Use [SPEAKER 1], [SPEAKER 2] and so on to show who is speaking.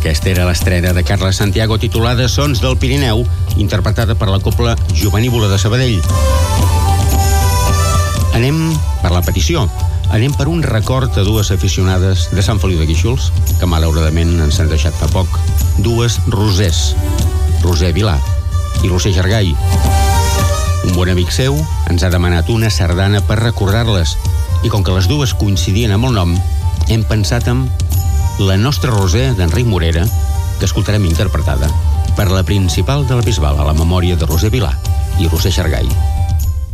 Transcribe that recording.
[SPEAKER 1] Aquesta era l'estrena de Carles Santiago titulada Sons del Pirineu, interpretada per la Cobla Jovenívola de Sabadell. Anem per la petició. Anem per un record a dues aficionades de Sant Feliu de Guíxols, que malauradament ens han deixat fa poc. Dues Rosers, Roser Vilà i Roser Gergai. Un bon amic seu ens ha demanat una sardana per recordar-les, i com que les dues coincidien amb el nom, hem pensat en La nostra Roser d'Enric Morera, que escoltarem interpretada per la principal de la Bisbal a la memòria de Roser Vilà i Roser Gergai.